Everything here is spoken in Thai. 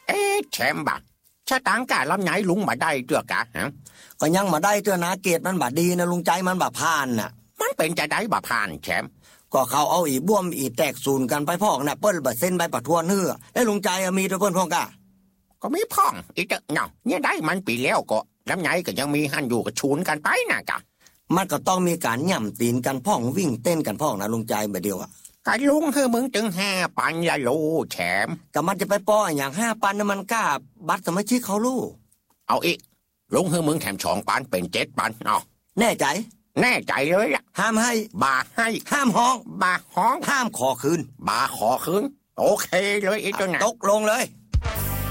แชมป์บักชะตางกาลำไยลุงมาได้เตื้อกะฮะก็ยังมาได้เตื้อนะเกรดมันบ่ดีนะลุงใจมันบ่ผ่านน่ะมันเป็นจะได้บ่ผ่านแชมป์ก็เขาเอาอีบ้วมอีแตกศูนย์กันไปพอกน่ะเปิ้นบ่เส้นใบปะทวนเฮือแล้วลุงใจมีตัวเปิ้นพองกะก็มีพ่องอีเจ้าเนาะเนี่ยได้มันปีแล้วก็ลำไยก็ยังมีหันอยู่กับชูนกันไปนะกะมันก็ต้องมีการย่ำตีนกันพ่องวิ่งเต้นกันพ่องนะลุงใจแบบเดียวอ่ะกะลุงคือมึงจึง5 ปันละโลแชมป์ก็มันจะไปป้ออย่าง5 ปันน่ะมันกล้าบัตรสมาชิกเขาลูกเอาอีกลุงคือมึงแถม2 ปันเป็น7 ปันเนาะแน่ใจเลยล่ะห้ามให้บ่าให้ห้ามห้องบ่าห้องห้ามขอคืนบ่าขอคืนโอเคเลยอีกตัวน่ะตกลงเลย